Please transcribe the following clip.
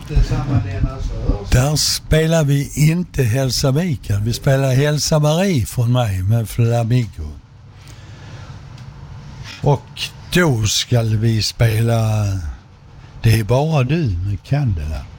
inte samma Lena Sörs? Där spelar vi inte Hälsa Mikael. Vi spelar Hälsa Marie från mig med Flamingo. Och då ska vi spela Det är bara du med Candela.